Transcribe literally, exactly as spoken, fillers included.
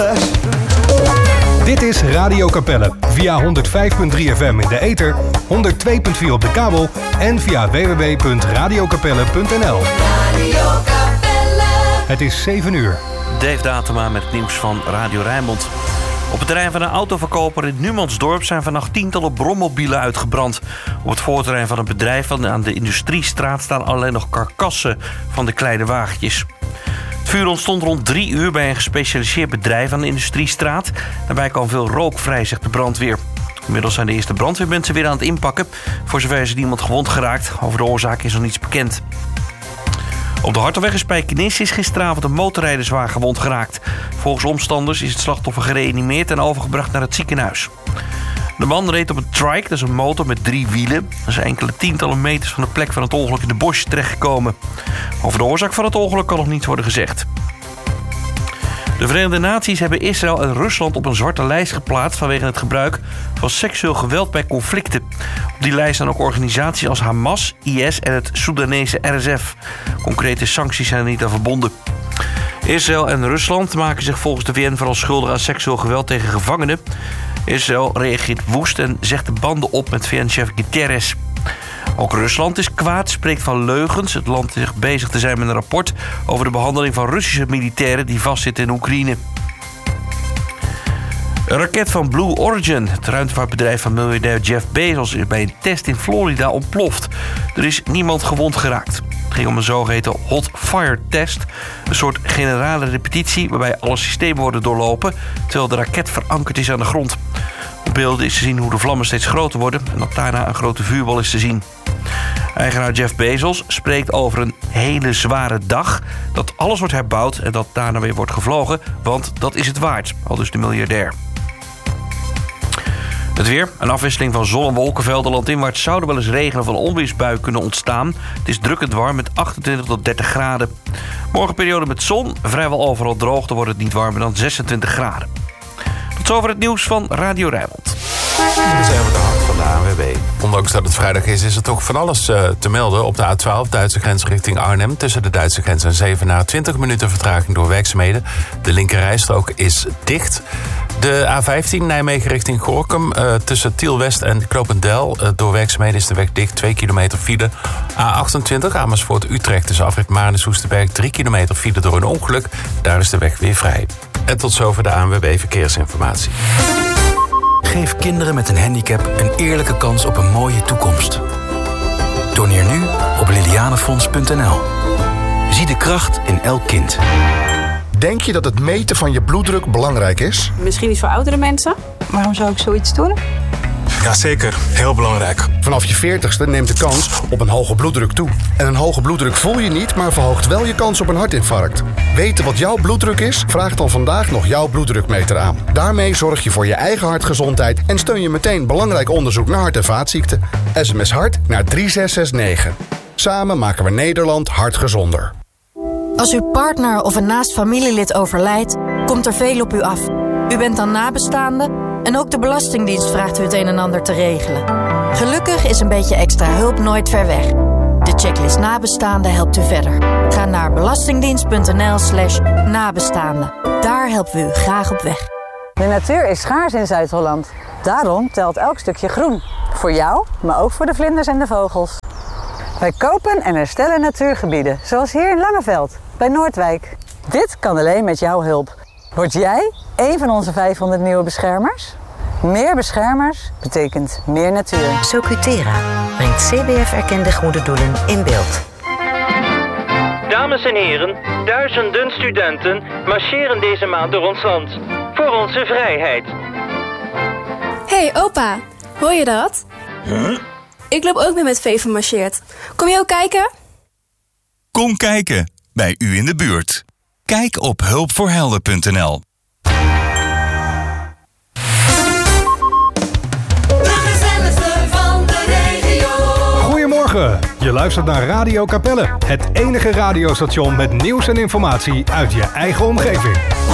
Dit is Radio Capelle via honderd vijf komma drie F M in de ether, honderd twee komma vier op de kabel en via w w w punt radio capelle punt n l. Radio Capelle. Het is zeven uur. Dave Datema met het nieuws van Radio Rijnmond. Op het terrein van een autoverkoper in Numansdorp zijn vannacht tientallen brommobielen uitgebrand. Op het voorterrein van een bedrijf aan de Industriestraat staan alleen nog karkassen van de kleine wagentjes. Het vuur ontstond rond drie uur bij een gespecialiseerd bedrijf aan de Industriestraat. Daarbij kwam veel rook vrij, zegt de brandweer. Inmiddels zijn de eerste brandweermensen weer aan het inpakken. Voor zover is niemand gewond geraakt. Over de oorzaak is nog niets bekend. Op de Hartelweg in Spijkenisse is gisteravond een motorrijder zwaar gewond geraakt. Volgens omstanders is het slachtoffer gereanimeerd en overgebracht naar het ziekenhuis. De man reed op een trike, dat is een motor met drie wielen. Dat is enkele tientallen meters van de plek van het ongeluk in de bosjes terechtgekomen. Over de oorzaak van het ongeluk kan nog niets worden gezegd. De Verenigde Naties hebben Israël en Rusland op een zwarte lijst geplaatst vanwege het gebruik van seksueel geweld bij conflicten. Op die lijst staan ook organisaties als Hamas, I S en het Soedanese R S F. Concrete sancties zijn er niet aan verbonden. Israël en Rusland maken zich volgens de V N vooral schuldig aan seksueel geweld tegen gevangenen. Israël reageert woest en zegt de banden op met V N-chef Guterres. Ook Rusland is kwaad, spreekt van leugens. Het land is bezig te zijn met een rapport over de behandeling van Russische militairen die vastzitten in Oekraïne. Een raket van Blue Origin, het ruimtevaartbedrijf van miljardair Jeff Bezos, is bij een test in Florida ontploft. Er is niemand gewond geraakt. Het ging om een zogeheten hot fire test, een soort generale repetitie waarbij alle systemen worden doorlopen terwijl de raket verankerd is aan de grond. Op beelden is te zien hoe de vlammen steeds groter worden en dat daarna een grote vuurbal is te zien. Eigenaar Jeff Bezos spreekt over een hele zware dag, dat alles wordt herbouwd en dat daarna weer wordt gevlogen, want dat is het waard, aldus de miljardair. Het weer, een afwisseling van zon- en wolkenvelden. Landinwaarts zouden wel eens regen of een onweersbui kunnen ontstaan. Het is drukkend warm met achtentwintig tot dertig graden. Morgen periode met zon, vrijwel overal droog. Dan wordt het niet warmer dan zesentwintig graden. Tot zover het nieuws van Radio Rijnmond. Dan zijn we de hand van de A N W B. Ondanks dat het vrijdag is, is er toch van alles uh, te melden. Op de A twaalf, Duitse grens richting Arnhem. Tussen de Duitse grens en Zevenaar twintig minuten vertraging door werkzaamheden. De linkerrijstrook is dicht. De A vijftien, Nijmegen richting Gorinchem. Uh, tussen Tiel-West en Knopendel. Uh, door werkzaamheden is de weg dicht, twee kilometer file. A achtentwintig, Amersfoort-Utrecht tussen afrit Maarnes-Soesterberg. drie kilometer file door een ongeluk. Daar is de weg weer vrij. En tot zover de A N W B Verkeersinformatie. Geef kinderen met een handicap een eerlijke kans op een mooie toekomst. Doneer nu op lilianefonds punt n l. Zie de kracht in elk kind. Denk je dat het meten van je bloeddruk belangrijk is? Misschien iets voor oudere mensen. Waarom zou ik zoiets doen? Jazeker, heel belangrijk. Vanaf je veertigste neemt de kans op een hoge bloeddruk toe. En een hoge bloeddruk voel je niet, maar verhoogt wel je kans op een hartinfarct. Weten wat jouw bloeddruk is? Vraag dan vandaag nog jouw bloeddrukmeter aan. Daarmee zorg je voor je eigen hartgezondheid en steun je meteen belangrijk onderzoek naar hart- en vaatziekten. S M S hart naar drie zes zes negen. Samen maken we Nederland hartgezonder. Als uw partner of een naast familielid overlijdt, komt er veel op u af. U bent dan nabestaande en ook de Belastingdienst vraagt u het een en ander te regelen. Gelukkig is een beetje extra hulp nooit ver weg. De checklist nabestaande helpt u verder. Ga naar belastingdienst punt n l slash nabestaande. Daar helpen we u graag op weg. De natuur is schaars in Zuid-Holland. Daarom telt elk stukje groen. Voor jou, maar ook voor de vlinders en de vogels. Wij kopen en herstellen natuurgebieden, zoals hier in Langeveld, bij Noordwijk. Dit kan alleen met jouw hulp. Word jij een van onze vijfhonderd nieuwe beschermers? Meer beschermers betekent meer natuur. Socutera brengt C B F-erkende goede doelen in beeld. Dames en heren, duizenden studenten marcheren deze maand door ons land. Voor onze vrijheid. Hé hey, opa, hoor je dat? Huh? Ik loop ook mee met Vee van Marcheert. Kom je ook kijken? Kom kijken, bij u in de buurt. Kijk op hulpvoorhelden punt n l. Goedemorgen, je luistert naar Radio Capelle. Het enige radiostation met nieuws en informatie uit je eigen omgeving.